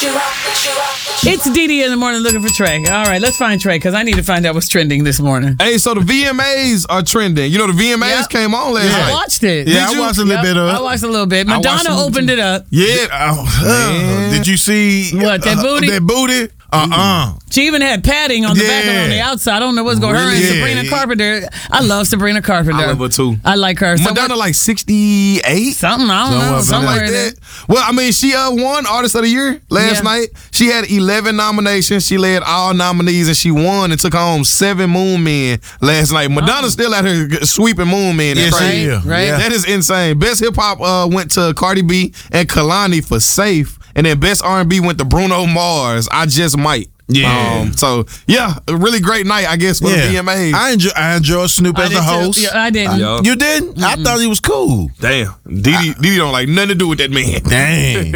It's Dee in the morning looking for Trey. All right, let's find Trey because I need to find out what's trending this morning. Hey, so the VMAs are trending. You know, the VMAs came on last night. I watched it. Yeah, I watched a little bit of it. I watched a little bit. Madonna opened it up. Yeah. Did you see what, that booty? That booty? She even had padding on the back and on the outside. I don't know what's going on. Her and Sabrina Carpenter. I love Sabrina Carpenter. I love her too. I like her. Madonna like 68? Something, I don't know. Something like that. Well, I mean, she won Artist of the Year last night. She had 11 nominations. She led all nominees and she won and took home 7 Moon Men last night. Madonna's still out here sweeping Moon Men. Yes, right? That is insane. Best Hip Hop went to Cardi B and Kalani for Safe. And then Best R&B went to Bruno Mars, I Just Might. Yeah. So a really great night, I guess, for the VMAs. I enjoy Snoop as a host. Yeah, I didn't. You didn't? Mm-hmm. I thought he was cool. Damn. Didi don't like nothing to do with that man. Dang.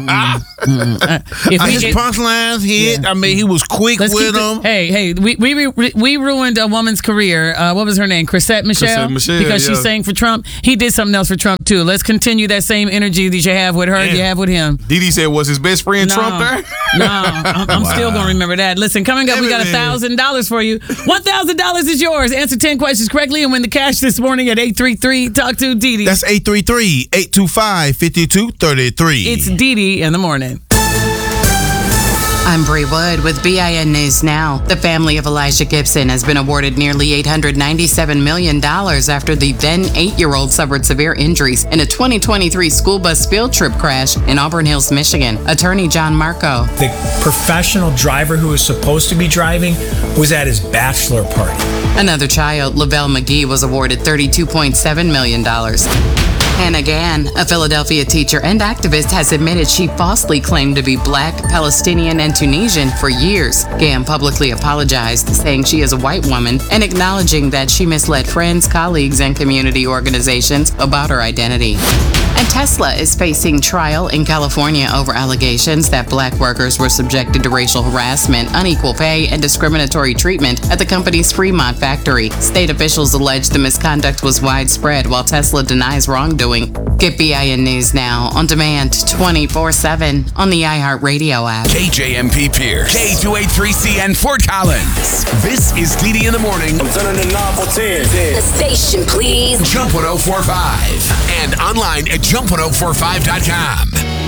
His punchlines hit. Yeah. I mean, he was quick with them. Hey, we ruined a woman's career. What was her name? Chrisette Michele? Because she sang for Trump. He did something else for Trump, too. Let's continue that same energy that you have with her, you have with him. Didi said, was his best friend Trump there? No, I'm still going to remember that. Listen, coming up, we got $1,000 for you. $1,000 is yours. Answer 10 questions correctly and win the cash this morning at 833 Talk to Didi. That's 833-825-5233. It's Didi in the morning. I'm Bree Wood with BIN News Now. The family of Elijah Gibson has been awarded nearly $897 million after the then 8-year-old suffered severe injuries in a 2023 school bus field trip crash in Auburn Hills, Michigan. Attorney John Marco. The professional driver who was supposed to be driving was at his bachelor party. Another child, Lavelle McGee, was awarded $32.7 million. Hannah Gann, a Philadelphia teacher and activist, has admitted she falsely claimed to be Black, Palestinian, and Tunisian for years. Gann publicly apologized, saying she is a white woman and acknowledging that she misled friends, colleagues, and community organizations about her identity. And Tesla is facing trial in California over allegations that Black workers were subjected to racial harassment, unequal pay, and discriminatory treatment at the company's Fremont factory. State officials allege the misconduct was widespread, while Tesla denies wrongdoing. Get BIN News Now on demand 24/7 on the iHeartRadio app. KJMP Pierce, K283CN Fort Collins. This is Didi in the morning. I'm turning the knob for 10. The station, please. Jump 1045 and online at jump1045.com.